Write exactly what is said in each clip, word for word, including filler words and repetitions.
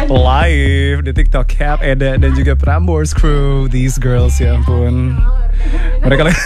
Live di TikTok Cap, Eda dan juga Prambors Crew. These girls, ya ampun. Mereka lagi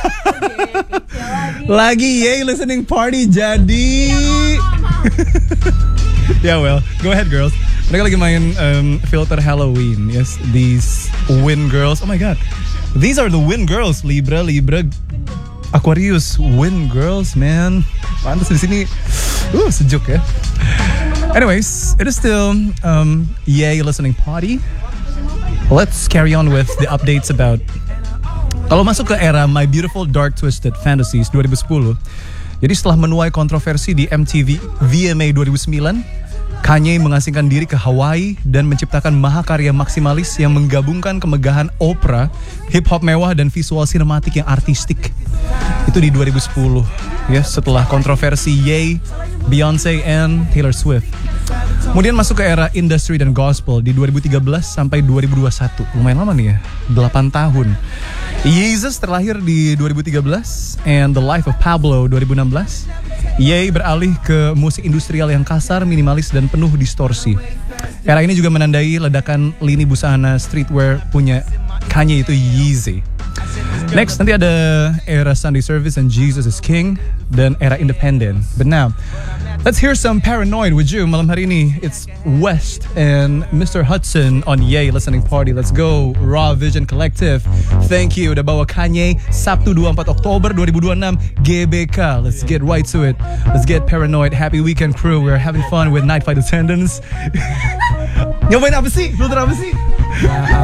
lagi yay listening party jadi. Ya yeah, well, go ahead girls. Mereka lagi main um, filter Halloween. Yes, these Win girls. Oh my god, these are the Win girls. Libra, Libra, Aquarius, Win girls, man. Pantas di sini. Uh, sejuk ya. Anyways, it is still um, yay listening party. Let's carry on with the updates about. Kalau masuk ke era My Beautiful Dark Twisted Fantasies dua ribu sepuluh, jadi setelah menuai kontroversi di M T V V M A dua ribu sembilan, Kanye mengasingkan diri ke Hawaii dan menciptakan mahakarya maksimalis yang menggabungkan kemegahan opera, hip hop mewah dan visual sinematik yang artistik. Itu di dua ribu sepuluh, ya, setelah kontroversi Ye, Beyonce, and Taylor Swift. Kemudian masuk ke era industry dan gospel di dua ribu tiga belas sampai dua ribu dua puluh satu. Lumayan lama nih ya, delapan tahun. Yeezus terlahir di dua ribu tiga belas and The Life of Pablo dua ribu enam belas. Ye beralih ke musik industrial yang kasar, minimalis, dan penuh distorsi. Era ini juga menandai ledakan lini busana streetwear punya Kanye, itu Yeezy. Next, nanti ada era Sunday Service and Jesus is King, dan era independent. But now, let's hear some Paranoid with you malam hari ini. It's West and Mister Hudson on Yay Listening Party. Let's go, Raw Vision Collective. Thank you udah bawa Kanye Sabtu dua puluh empat Oktober dua ribu dua puluh enam G B K. Let's get right to it. Let's get paranoid. Happy weekend crew. We're having fun with Night Flight attendants. Nyobain apa sih? Filter apa sih?